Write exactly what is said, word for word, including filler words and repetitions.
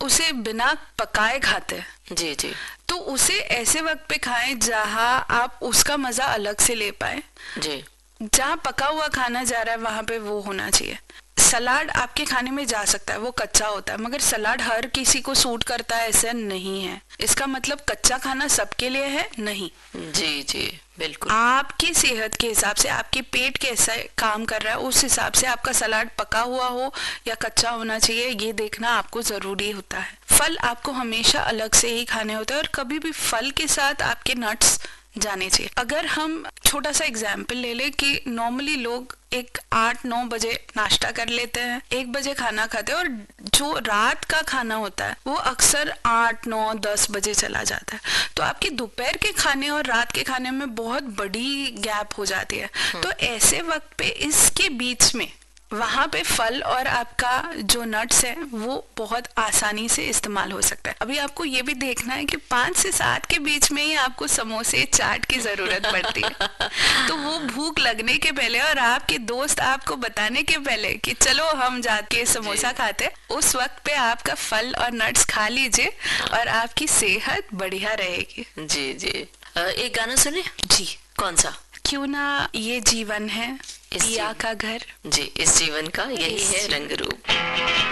उसे बिना पकाए खाते हैं। जी जी तो उसे ऐसे वक्त पे खाएं जहां आप उसका मजा अलग से ले पाए। जी जहाँ पका हुआ खाना जा रहा है वहां पे वो होना चाहिए। सलाद आपके खाने में जा सकता है, वो कच्चा होता है, मगर सलाद हर किसी को सूट करता है ऐसा नहीं है। इसका मतलब कच्चा खाना सबके लिए है नहीं। जी जी बिल्कुल। आपकी सेहत के हिसाब से, आपके पेट कैसा काम कर रहा है उस हिसाब से आपका सलाद पका हुआ हो या कच्चा होना चाहिए, ये देखना आपको जरूरी होता है। फल आपको हमेशा अलग से ही खाने होते हैं और कभी भी फल के साथ आपके नट्स जाने चाहिए। अगर हम छोटा सा एग्जाम्पल ले लें कि नॉर्मली लोग एक आठ नौ बजे नाश्ता कर लेते हैं, एक बजे खाना खाते हैं, और जो रात का खाना होता है वो अक्सर आठ नौ दस बजे चला जाता है। तो आपके दोपहर के खाने और रात के खाने में बहुत बड़ी गैप हो जाती है। तो ऐसे वक्त पे इसके बीच में वहां पे फल और आपका जो नट्स है वो बहुत आसानी से इस्तेमाल हो सकता है। अभी आपको ये भी देखना है कि पाँच से सात के बीच में ही आपको समोसे चाट की जरूरत पड़ती है। तो वो भूख लगने के पहले और आपके दोस्त आपको बताने के पहले कि चलो हम जाके समोसा खाते, उस वक्त पे आपका फल और नट्स खा लीजिए और आपकी सेहत बढ़िया रहेगी। जी जी अ, एक गाना सुने जी, कौन सा? क्यों ना ये जीवन है, इस पिया जीवन का घर। जी, इस जीवन का यही इस है जीवन रंग रूप।